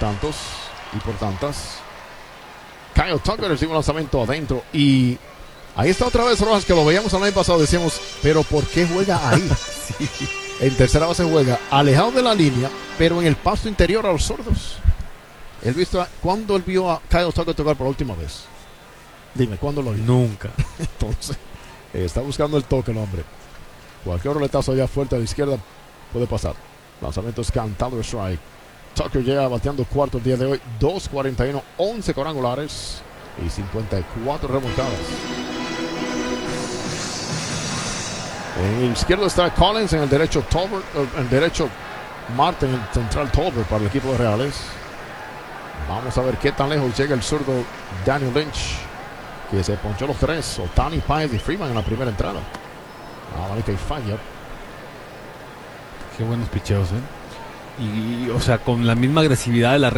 tantos y por tantas. Kyle Tucker recibe un lanzamiento adentro y ahí está otra vez Rojas, que lo veíamos el año pasado. Decíamos, pero ¿por qué juega ahí? Sí. En tercera base juega alejado de la línea, pero en el pasto interior a los sordos. ¿Cuándo él vio a Kyle Tucker tocar por la última vez? Dime, ¿cuándo lo vio? Nunca. Entonces, está buscando el toque el hombre. Cualquier roletazo allá fuerte a la izquierda puede pasar. Lanzamiento es cantado, strike. Tucker llega bateando cuarto el día de hoy. 2.41, 11 cuadrangulares y 54 remontadas. En el izquierdo está Collins, en el derecho Tolbert, en el derecho Martin, en el central Tolbert para el equipo de Reales. Vamos a ver qué tan lejos llega el zurdo Daniel Lynch, que se ponchó los tres. Ohtani, Páez y Freeman en la primera entrada. Ahora que falla. Qué buenos picheos, ¿eh? Y, o sea, con la misma agresividad de la